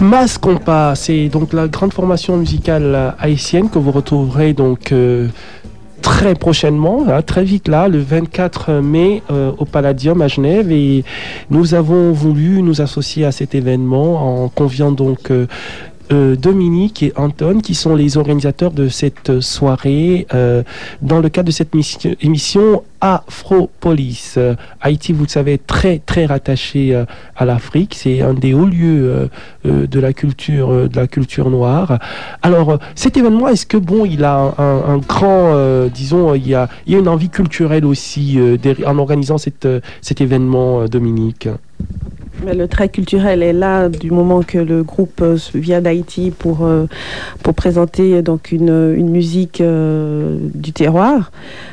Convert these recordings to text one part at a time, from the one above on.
Mascompa, c'est donc la grande formation musicale haïtienne que vous retrouverez donc très prochainement, hein, très vite là, le 24 mai au Palladium à Genève. Et nous avons voulu nous associer à cet événement en conviant donc Dominique et Anton, qui sont les organisateurs de cette soirée dans le cadre de cette émission Afropolis. Haïti, vous le savez, très très rattaché à l'Afrique. C'est un des hauts lieux de la culture noire. Alors, cet événement, est-ce que bon, il a un grand, disons, il y a une envie culturelle aussi en organisant cet événement, Dominique? Mais le trait culturel est là du moment que le groupe vient d'Haïti pour présenter donc une musique du terroir.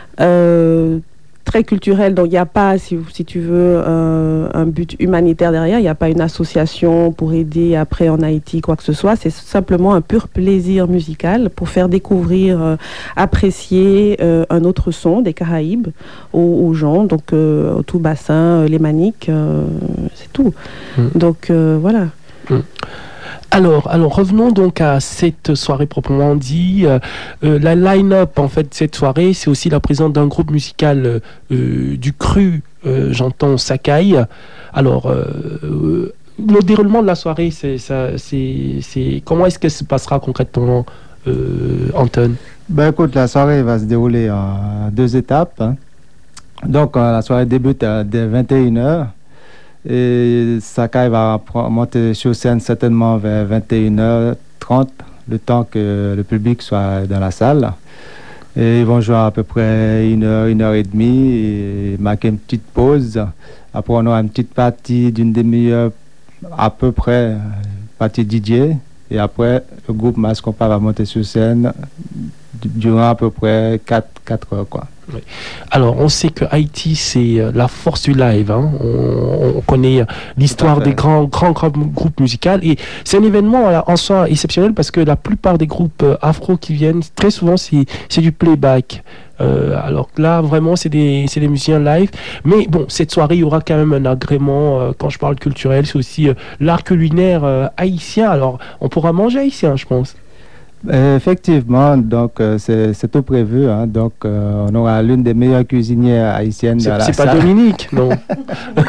Très culturel, donc il n'y a pas, si tu veux, un but humanitaire derrière, il n'y a pas une association pour aider après en Haïti, quoi que ce soit, c'est simplement un pur plaisir musical pour faire découvrir, apprécier un autre son des Caraïbes aux gens, donc au tout bassin, les Maniques, c'est tout. Donc voilà. Alors, revenons donc à cette soirée proprement dit. La line-up en fait de cette soirée, c'est aussi la présence d'un groupe musical du cru, j'entends Sakai. Alors, le déroulement de la soirée, c'est comment est-ce qu'elle se passera concrètement, Anton? Ben écoute, la soirée va se dérouler en 2 étapes. Hein. Donc, la soirée débute dès 21h. Et Sakai va monter sur scène certainement vers 21h30, le temps que le public soit dans la salle. Et ils vont jouer à peu près 1 heure et demie et marquer une petite pause. Après, on aura une petite partie d'une demi-heure à peu près, partie DJ. Et après, le groupe Mascompa va monter sur scène durant à peu près 4 heures, quoi. Oui. Alors, on sait que Haïti, c'est la force du live. Hein. On connaît l'histoire des grands groupes musicaux. Et c'est un événement en soi exceptionnel parce que la plupart des groupes afro qui viennent, très souvent, c'est du playback. Alors que là, vraiment, c'est des musiciens live. Mais bon, cette soirée, il y aura quand même un agrément. Quand je parle culturel, c'est aussi l'art culinaire haïtien. Alors, on pourra manger haïtien, je pense. Effectivement, donc c'est tout prévu. Hein, donc on aura l'une des meilleures cuisinières haïtiennes dans la salle. C'est pas Dominique, non? On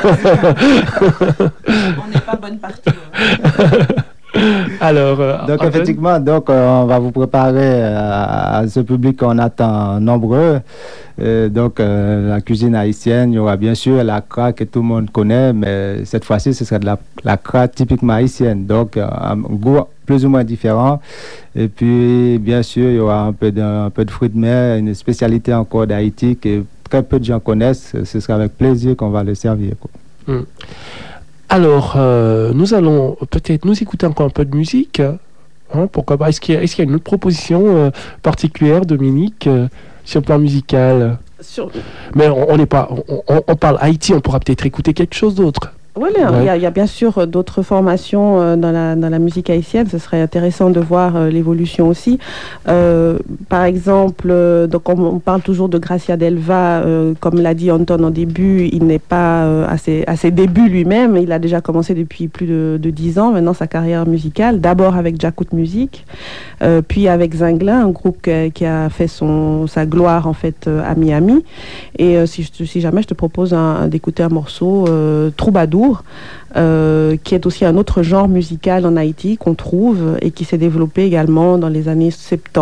n'est pas bonne partie. Alors, donc effectivement, on va vous préparer à ce public qu'on attend nombreux. Donc la cuisine haïtienne, il y aura bien sûr la cra que tout le monde connaît, mais cette fois-ci, ce sera de la cra typiquement haïtienne. Donc un goût plus ou moins différent. Et puis, bien sûr, il y aura un peu de fruits de mer, une spécialité encore d'Haïti que très peu de gens connaissent. Ce sera avec plaisir qu'on va le servir, quoi. Alors, nous allons peut-être nous écouter encore un peu de musique. Hein, pourquoi pas? Est-ce qu'il y a une autre proposition particulière, Dominique, sur le plan musical? Mais on parle Haïti, on pourra peut-être écouter quelque chose d'autre. Oui, il y a bien sûr d'autres formations dans la musique haïtienne. Ce serait intéressant de voir l'évolution aussi. Par exemple, donc on parle toujours de Gracia Delva. Comme l'a dit Anton en début, il n'est pas à ses débuts lui-même. Il a déjà commencé depuis plus de 10 ans maintenant sa carrière musicale. D'abord avec Jacout Music, puis avec Zinglin, un groupe qui a fait sa gloire en fait à Miami. Et si jamais je te propose d'écouter un morceau, Troubadour, qui est aussi un autre genre musical en Haïti qu'on trouve et qui s'est développé également dans les années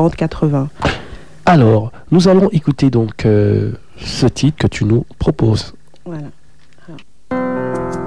70-80. Alors, nous allons écouter donc ce titre que tu nous proposes.